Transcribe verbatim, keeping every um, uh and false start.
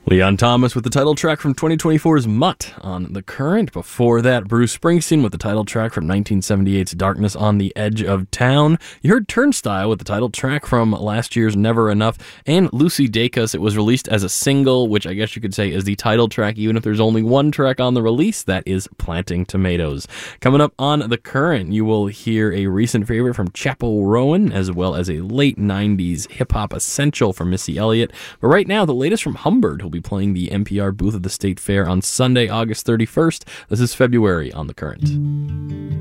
Leon Thomas with the title track from twenty twenty-four's Mutt on The Current. Before that, Bruce Springsteen with the title track from nineteen seventy-eight's Darkness on the Edge of Town. You heard Turnstile with the title track from last year's Never Enough. And Lucy Dacus, it was released as a single, which I guess you could say is the title track, even if there's only one track on the release. That is Planting Tomatoes. Coming up on The Current, you will hear a recent favorite from Chappell Rowan, as well as a late nineties hip-hop essential from Missy Elliott. But right now, the latest from Humbird, who'll be playing the N P R booth of the State Fair on Sunday, August thirty-first. This is February on The Current.